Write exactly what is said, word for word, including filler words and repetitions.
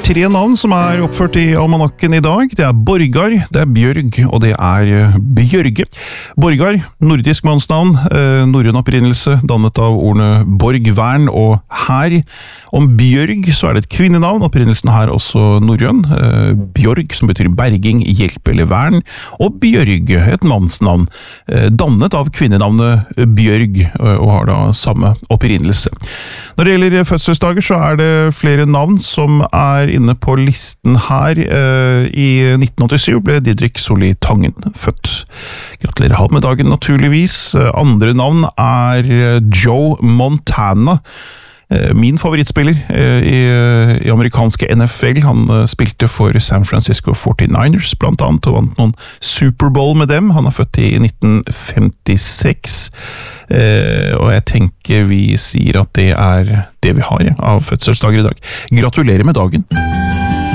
tre navn som er oppført i almanakken i dag. Det er Borgar, det er Bjørg, og det er Bjørge. Borgar, nordisk mannsnavn, eh, norrøn opprinnelse, dannet av ordene borgvern og hær. Om Bjørg så er det et kvinnenavn, opprinnelsen her også norrøn. Eh, Bjørg, som betyr berging, hjelp eller vern. Og Bjørge, et mannsnavn, eh, dannet av kvinnenavnet Bjørg, og har da samme opprinnelse. Når det gjelder fødselsdager så er det flere navn som er inne på listen her. I nitten åttisyv ble Didrik Solli Tangen født. Gratulerer ham med dagen naturligvis. Andre navn er Joe Montana. Min favorittspiller i, i amerikanske N F L. Han spilte for San Francisco forty-niners blant annet, og vant noen Superbowl med dem. Han er født i nitten femtiseks, eh, og jeg tenker vi sier at det er det vi har ja, av fødselsdager i dag. Gratulerer med dagen!